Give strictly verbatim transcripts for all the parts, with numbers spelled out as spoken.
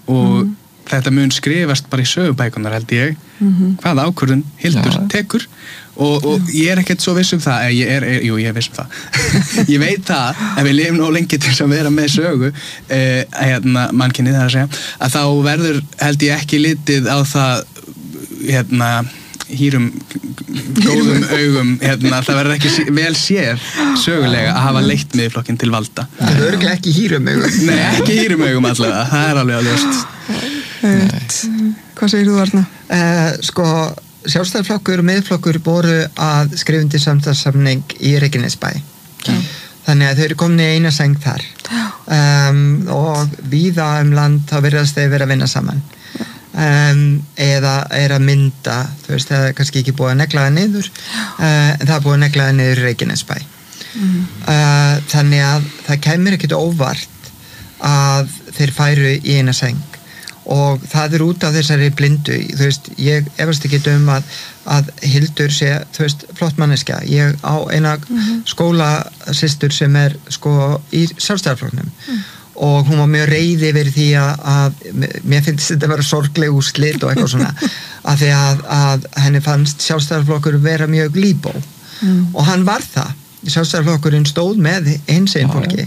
og mm. þetta mun skrifast bara í sögubækunar held ég mm-hmm. hvað ákvörðun Hildur ja. tekur og, og ég er ekkert svo viss um það ég er, er, jú, ég er viss um það ég veit það, ef við lifum nóg lengi til að vera með sögu eh, hérna, mannkynnið þar að segja að þá verður held ég ekki litið á það hérna hýrum góðum augum hérna, það verður ekki vel séð sögulega að hafa leitt Miðflokkinn til valda það er örugglega ekki hýrum augum nei, ekki hýrum augum allavega, það er alveg alveg Hvað segir þú Arna? Uh, sko, Sjálfstæðisflokkur og Miðflokkur voru að skrifa undir samstarfssamning í Reykjanesbæ Já. Þannig að þau eru komin í eina sæng þar um, og víða um land þá virðast þau vera að vinna saman um, eða er að mynda þú veist, það er kannski ekki búið að negla það niður uh, en það er búið að negla það niður í Reykjanesbæ mm. uh, þannig að það kemur ekkert óvart að þeir færu í eina sæng og það er út af þessari blindu þú veist, ég efast ekki um að, að Hildur sé, þú veist, flott manneskja ég á eina mm-hmm. skólasystur sem er sko í Sjálfstæðisflokknum mm. og hún var mjög reiði yfir því að, að mér finnst þetta að vera sorgleg úrslit og eitthvað svona að því að, að henni fannst Sjálfstæðisflokkur vera mjög líbó mm. og hann var það Sjálfstæðisflokkurinn stóð með hinsegin fólki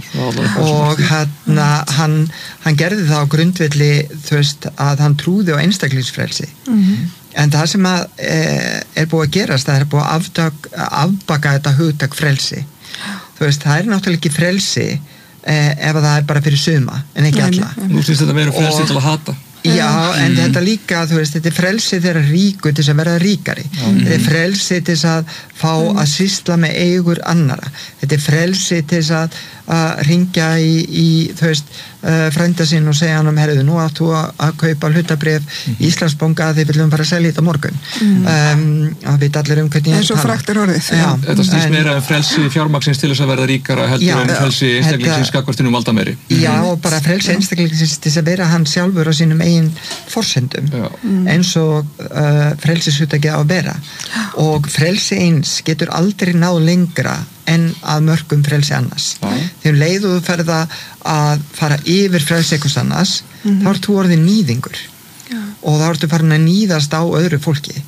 og hérna hann, hann gerði það á grundvelli þú veist að hann trúði á einstaklingsfrelsi mm-hmm. en það sem að e, er búið að gerast það er búið að aftak, afbaka þetta hugtak frelsi þú veist það er náttúrulega ekki frelsi e, ef það er bara fyrir suma en ekki alla Nú finnst þetta meira frelsi til að hata Já, en mm. þetta líka, þú veist, þetta er frelsi þeirra ríku til þess að verða ríkari. Mm. Þetta er frelsi til þess að fá að sýsla með eigur annara. Þetta er frelsi til þess að, að ringja í, í, þú veist, uh, frænda sinn og segja hann um herðu, nú áttu að, að kaupa hlutabréf mm. í Íslandsbanka að þið viljum fara að selja þetta morgun. Mm. Um, að veit allir um hvernig ég tala. Eins og frakt er orðið. Já, þetta snýst meira um frelsi fjármagnsins til þess að verða ríkara heldur já, en frelsi einstaklingsins gagnvart hinum valdameiri. Já, og bara frelsi einstaklingsins til þess að vera hann sjálfur á sínum eigin forsendum mm. eins og uh, frelsishugtakið á að vera og frelsi eins getur aldrei náð lengra en að mörkum frelsi annars ja. Þegar leiðu þú ferða að fara yfir frelsi eitthvað annars mm. þá ert þú orðið nýðingur ja. Og þá ertu farin að nýðast á öðru fólki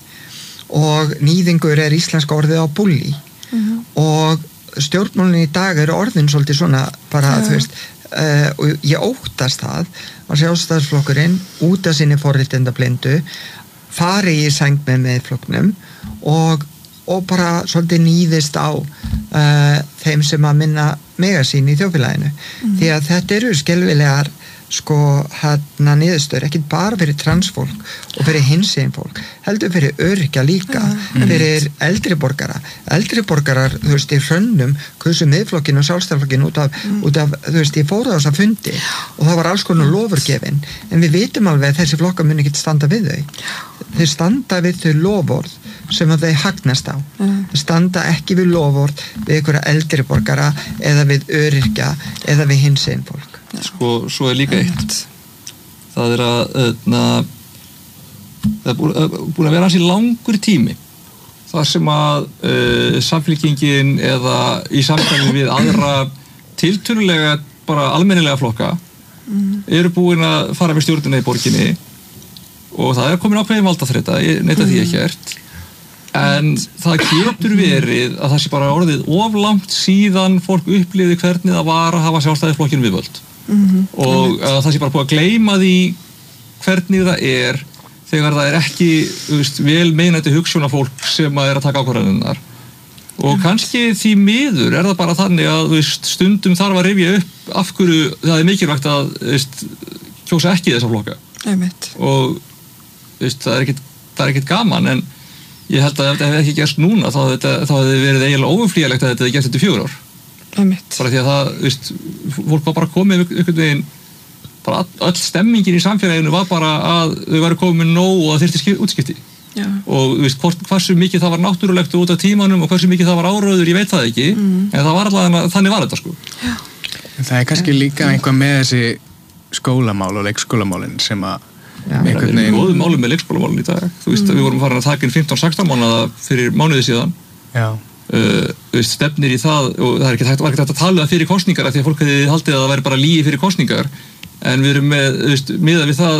og nýðingur er íslenska orðið á bulli mm. og stjórnmálin í dag eru orðin svolítið svona bara ja. Þú veist uh, og ég óttast það að Sjálfstæðisflokkurinn út af sinni forréttindablindu fari í sæng með Miðflokknum og, og bara svolítið nýðist á uh, þeim sem að minna mega sín í þjóðfélaginu mm. því að þetta eru skelfilegar sko hérna niðurstöður ekki bara fyrir transfólk og fyrir hinsegin fólk heldur fyrir öryrkja líka mm. fyrir eldri borgara eldri borgarar, þú veist, í hrönnum hversu Miðflokkinn og Sjálfstæðisflokkinn út af, mm. út af, þú veist, ég fóru á þess að fundi og það var alls konar lofurgefin en við vitum alveg að þessi flokkar muni ekki standa við þau þau standa við þau lofórð sem að þau hagnast á mm. þau standa ekki við lofórð við einhverja eldri borgara eða við öryrkja eða við hinsegin fólk sko, svo er líka eitt það er að öðna, það er búin að vera hansi langur tími þar sem að uh, samfylkingin eða í samfélagi við aðra tiltölulega bara almennilega flokka mm. eru búin að fara með stjórnina í borginni og það er komin ákveðin valdaþreyta, ég neita mm. því ekki hert en það getur verið að það sé bara orðið of langt síðan fólk upplifði hvernig það var að hafa Sjálfstæðisflokkinn við völd mm-hmm. og að það sé bara búið að gleyma því hvernig það er þegar það er ekki veist, vel meinandi hugsjónafólk sem að er að taka ákvarðanirnar og kannski því miður er það bara þannig að veist, stundum þarf að rifja upp af hverju það er mikilvægt að veist, kjósa ekki þessa flokka Einmitt. og veist, það er ekkit, það er ekkit gaman en ég held að ef þetta hefði ekki gerst núna þá hefði verið eiginlega óumflýjanlegt að þetta hefði gerst þetta fjögur ár Einmitt. bara því að það, veist, fólk var bara komið einhvern veginn, bara öll stemmingin í samfélaginu var bara að þau væru komið nóg og það þyrfti útskipti Já. Og veist, hvort, hversu mikið það var náttúrulegt út af tímanum og hversu mikið það var áróður, ég veit það ekki mm. en það var allavega, þannig var þetta sko Já. Það er kannski líka einhvað með þessi skólamál og leikskólamálin sem að einhvern veginn góðum málum með leikskólamálin í dag þú veist mm. að við vorum farin að taka inn fimmtán sextán mánaða fyrir mánuði síðan Já. Uh, veist, stefnir í það og það er ekki hægt, var ekki hægt að tala það fyrir kosningar af því að fólk hefði haldið að það væri bara lygi fyrir kosningar en við erum með, veist, miðað við það